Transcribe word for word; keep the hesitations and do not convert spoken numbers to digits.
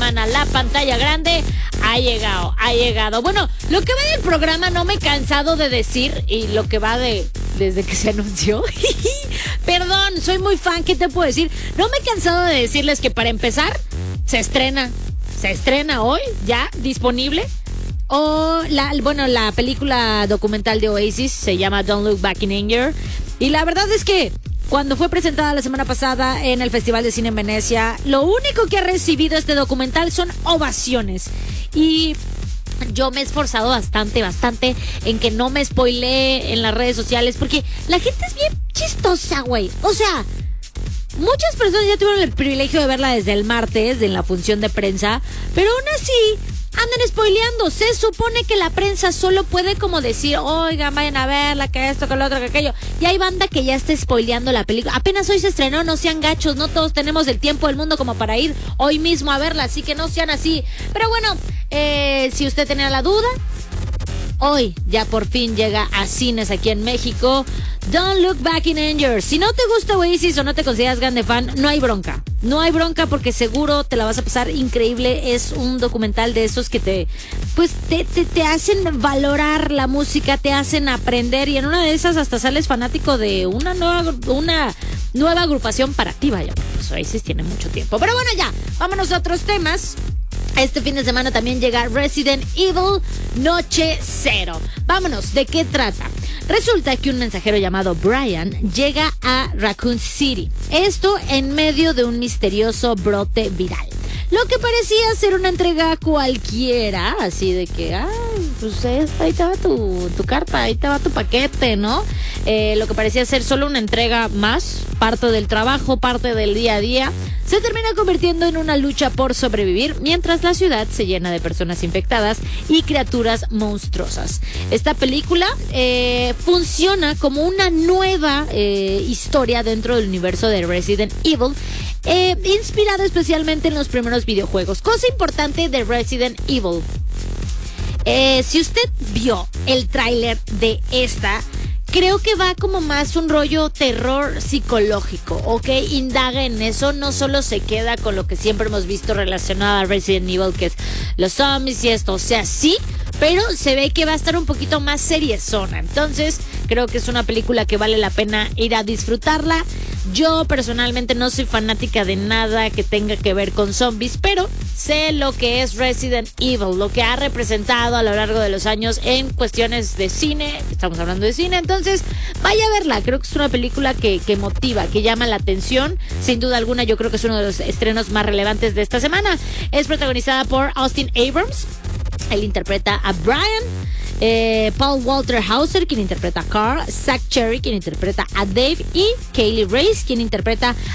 semana la pantalla grande ha llegado, ha llegado. Bueno, lo que va del programa no me he cansado de decir, y lo que va de desde que se anunció. Perdón, soy muy fan, ¿qué te puedo decir? No me he cansado de decirles que para empezar, se estrena, se estrena hoy, ya, disponible. O la, bueno, la película documental de Oasis se llama Don't Look Back in Anger. Y la verdad es que cuando fue presentada la semana pasada en el Festival de Cine en Venecia, lo único que ha recibido este documental son ovaciones. Y yo me he esforzado bastante, bastante en que no me spoilee en las redes sociales, porque la gente es bien chistosa, güey. O sea, muchas personas ya tuvieron el privilegio de verla desde el martes, en la función de prensa, pero aún así andan spoileando. Se supone que la prensa solo puede como decir, oigan, vayan a verla, que esto, que lo otro, que aquello. Y hay banda que ya está spoileando la película. Apenas hoy se estrenó, no sean gachos, no todos tenemos el tiempo del mundo como para ir hoy mismo a verla, así que no sean así. Pero bueno, eh, si usted tenía la duda, hoy ya por fin llega a cines aquí en México Don't Look Back in Anger. Si no te gusta Oasis o no te consideras grande fan, no hay bronca. No hay bronca porque seguro te la vas a pasar increíble. Es un documental de esos que te, pues, te, te, te hacen valorar la música, te hacen aprender, y en una de esas hasta sales fanático de una nueva, una nueva agrupación para ti, vaya. Pues Oasis tiene mucho tiempo. Pero bueno, ya, vámonos a otros temas. Este fin de semana también llega Resident Evil Noche Cero. Vámonos, ¿de qué trata? Resulta que un mensajero llamado Brian llega a Raccoon City. Esto en medio de un misterioso brote viral. Lo que parecía ser una entrega cualquiera, así de que, ay, pues ahí te va tu, tu carta, ahí te va tu paquete, ¿no? Eh, lo que parecía ser solo una entrega más, parte del trabajo, parte del día a día, se termina convirtiendo en una lucha por sobrevivir mientras la ciudad se llena de personas infectadas y criaturas monstruosas. Esta película eh, funciona como una nueva eh, historia dentro del universo de Resident Evil, eh, inspirado especialmente en los primeros videojuegos. Cosa importante de Resident Evil. Eh, si usted vio el tráiler de esta, creo que va como más un rollo terror psicológico, ¿ok? Indaga en eso, no solo se queda con lo que siempre hemos visto relacionado a Resident Evil, que es los zombies y esto, o sea, sí, pero se ve que va a estar un poquito más seriezona. Entonces, creo que es una película que vale la pena ir a disfrutarla. Yo personalmente no soy fanática de nada que tenga que ver con zombies, pero sé lo que es Resident Evil, lo que ha representado a lo largo de los años en cuestiones de cine. Estamos hablando de cine, entonces vaya a verla. Creo que es una película que, que motiva, que llama la atención. Sin duda alguna, yo creo que es uno de los estrenos más relevantes de esta semana. Es protagonizada por Austin Abrams. Él interpreta a Brian. Eh, Paul Walter Hauser, quien interpreta a Carl. Zach Cherry, quien interpreta a Dave. Y Kaylee Race, quien interpreta